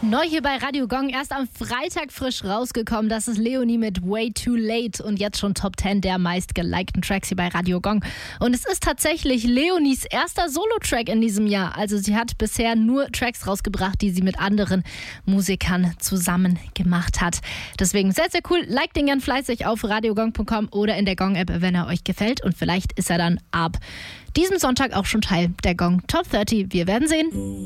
Neu hier bei Radio Gong, erst am Freitag frisch rausgekommen. Das ist Leonie mit Way Too Late und jetzt schon Top 10 der meistgelikten Tracks hier bei Radio Gong. Und es ist tatsächlich Leonies erster Solo-Track in diesem Jahr. Also sie hat bisher nur Tracks rausgebracht, die sie mit anderen Musikern zusammen gemacht hat. Deswegen sehr, sehr cool. Like den gern fleißig auf radiogong.com oder in der Gong-App, wenn er euch gefällt. Und vielleicht ist er dann ab diesem Sonntag auch schon Teil der Gong Top 30. Wir werden sehen.